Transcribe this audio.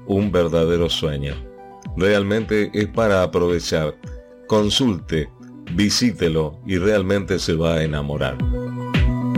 un verdadero sueño. Realmente es para aprovechar. Consulte, visítelo y realmente se va a enamorar.